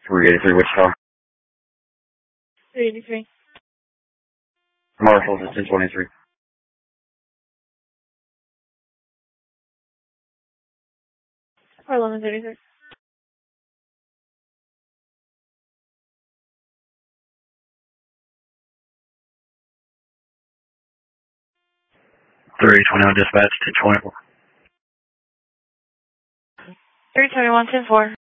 383 Wichita. 383. Marshall's at 1023. Or 1133. Three 21 dispatch 1024. 321, 10-4.